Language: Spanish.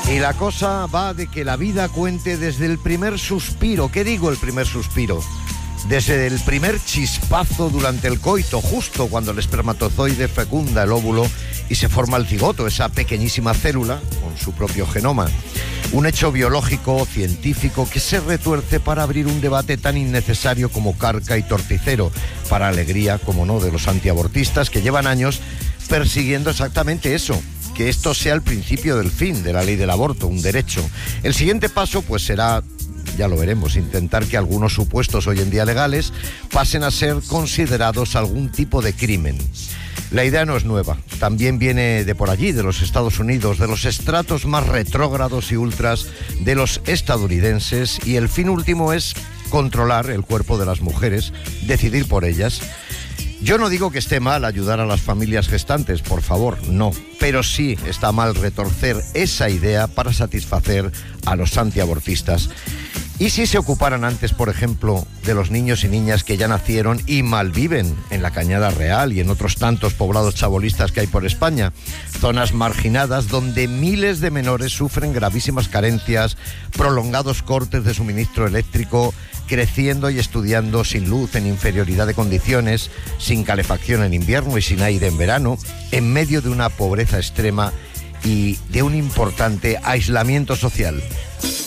Y la cosa va de que la vida cuente desde el primer suspiro. ¿Qué digo el primer suspiro? Desde el primer chispazo durante el coito, justo cuando el espermatozoide fecunda el óvulo y se forma el cigoto, esa pequeñísima célula con su propio genoma. Un hecho biológico, científico, que se retuerce para abrir un debate tan innecesario como carca y torticero, para alegría, como no, de los antiabortistas que llevan años persiguiendo exactamente eso, que esto sea el principio del fin de la ley del aborto, un derecho. El siguiente paso, pues será, ya lo veremos, intentar que algunos supuestos hoy en día legales pasen a ser considerados algún tipo de crimen. La idea no es nueva, también viene de por allí, de los Estados Unidos, de los estratos más retrógrados y ultras de los estadounidenses, y el fin último es controlar el cuerpo de las mujeres, decidir por ellas. Yo no digo que esté mal ayudar a las familias gestantes, por favor, no, pero sí está mal retorcer esa idea para satisfacer a los antiabortistas. ¿Y si se ocuparan antes, por ejemplo, de los niños y niñas que ya nacieron y malviven en la Cañada Real y en otros tantos poblados chabolistas que hay por España? Zonas marginadas donde miles de menores sufren gravísimas carencias, prolongados cortes de suministro eléctrico, creciendo y estudiando sin luz, en inferioridad de condiciones, sin calefacción en invierno y sin aire en verano, en medio de una pobreza extrema y de un importante aislamiento social.